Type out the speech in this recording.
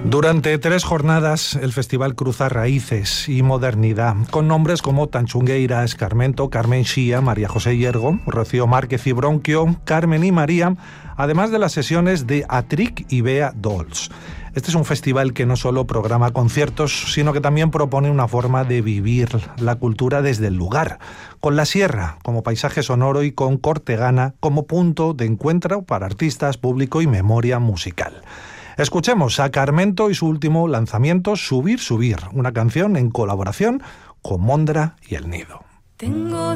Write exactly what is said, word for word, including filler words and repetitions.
Durante tres jornadas el festival cruza raíces y modernidad, con nombres como Tanchungueira, Escarmento, Carmen Xía, María José Hiergo, Rocío Márquez y Bronquio, Carmen y María, además de las sesiones de Atric y Bea Dolls. Este es un festival que no solo programa conciertos, sino que también propone una forma de vivir la cultura desde el lugar, con la sierra como paisaje sonoro y con Cortegana como punto de encuentro para artistas, público y memoria musical. Escuchemos a Carmento y su último lanzamiento, Subir, Subir, una canción en colaboración con Mondra y El Nido. Tengo